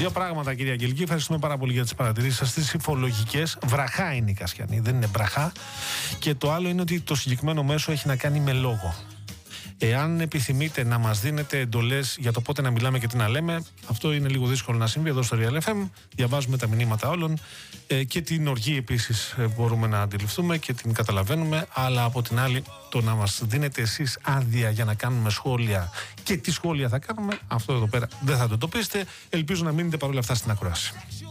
Δύο πράγματα, κυρία Αγγελική. Ευχαριστούμε πάρα πολύ για τις παρατηρήσεις σας. Τις υφολογικές. Βραχά είναι η Κασιανή, δεν είναι μπραχά. Και το άλλο είναι ότι το συγκεκριμένο μέσο έχει να κάνει με λόγο. Εάν επιθυμείτε να μας δίνετε εντολές για το πότε να μιλάμε και τι να λέμε, αυτό είναι λίγο δύσκολο να συμβεί εδώ στο Real FM. Διαβάζουμε τα μηνύματα όλων και την οργή επίσης μπορούμε να αντιληφθούμε και την καταλαβαίνουμε. Αλλά από την άλλη, το να μας δίνετε εσείς άδεια για να κάνουμε σχόλια και τι σχόλια θα κάνουμε, αυτό εδώ πέρα δεν θα το πείτε. Ελπίζω να μείνετε παρόλα αυτά στην ακρόαση.